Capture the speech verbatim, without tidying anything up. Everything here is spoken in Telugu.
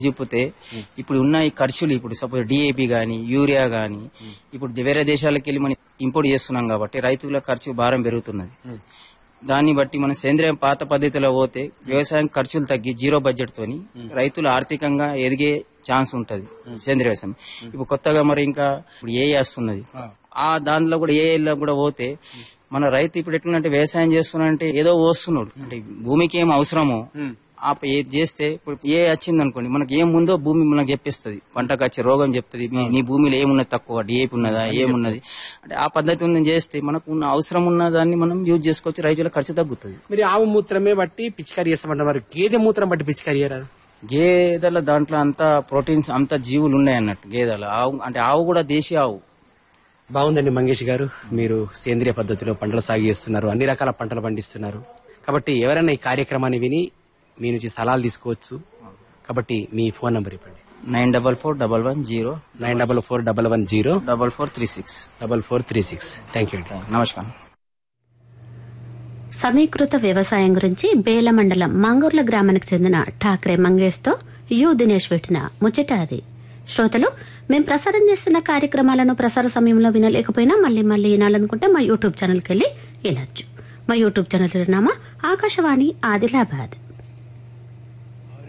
చెప్తే ఇప్పుడు ఉన్న ఈ ఖర్చులు ఇప్పుడు సపోజ్ డిఏపి గానీ యూరియా గానీ ఇప్పుడు వేరే దేశాలకు వెళ్ళి మనం ఇంపోర్ట్ చేస్తున్నాం కాబట్టి రైతుల ఖర్చు భారం పెరుగుతున్నది. దాన్ని బట్టి మనం సేంద్రియ పాత పద్ధతిలో పోతే వ్యవసాయం ఖర్చులు తగ్గి జీరో బడ్జెట్ తోని రైతులు ఆర్థికంగా ఎదిగే ఛాన్స్ ఉంటది సేంద్రియ వ్యవసాయం. ఇప్పుడు కొత్తగా మరి ఇంకా ఇప్పుడు ఏ వస్తున్నది ఆ దాంట్లో కూడా ఏలో కూడా పోతే మన రైతు ఇప్పుడు ఎట్లంటే వ్యవసాయం చేస్తున్నాడంటే ఏదో వస్తున్నాడు అంటే భూమికి ఏం అవసరమో ఆ ఏది చేస్తే ఇప్పుడు ఏ వచ్చింది అనుకోండి మనకి ఏం ముందో భూమి మనకు చెప్పిస్తుంది, పంటకు వచ్చే రోగం చెప్తుంది, నీ భూమిలో ఏమున్నది తక్కువ డిఏపి ఉన్నదా ఏమున్నది అంటే ఆ పద్ధతి చేస్తే మనకు ఉన్న అవసరం ఉన్న దాన్ని మనం యూజ్ చేసుకోవచ్చు, రైతుల ఖర్చు తగ్గుతుంది. మీరు ఆవు మూత్రమే బట్టి పిచికారీ చేస్తామంట, మరి గేదె మూత్రం బట్టి పిచికారీ చేయరాదు? గేదెల దాంట్లో అంతా ప్రోటీన్స్ అంతా జీవులు ఉన్నాయి అన్నట్టు గేదెల ఆవు అంటే ఆవు కూడా దేశీయ ఆవు. బాగుందండి మంగేష్ గారు, మీరు సేంద్రియ పద్ధతిలో పంటలు సాగు చేస్తున్నారు, అన్ని రకాల పంటలు పండిస్తున్నారు. కాబట్టి ఎవరైనా ఈ కార్యక్రమాన్ని విని మీ నుంచి సలహాలు తీసుకోవచ్చు. కాబట్టి మీ ఫోన్ నంబర్ ఇవ్వండి. Nine double four double one zero nine double four double one zero double four three six double four three six thank you. నమస్కారం. సమీకృత వ్యవసాయం గురించి బేల మండలం మంగూర్ల గ్రామానికి చెందిన ఠాక్రే మంగేష్ తో యు దినేష్ పెట్టిన ముచ్చట అది. శ్రోతలు, మేం ప్రసారం చేస్తున్న కార్యక్రమాలను ప్రసార సమయంలో వినలేకపోయినా మళ్లీ మళ్లీ వినాలనుకుంటే మా యూట్యూబ్ ఛానల్కి వెళ్లి వినొచ్చు. మా యూట్యూబ్ ఛానల్ చిరునామా ఆకాశవాణి ఆదిలాబాద్.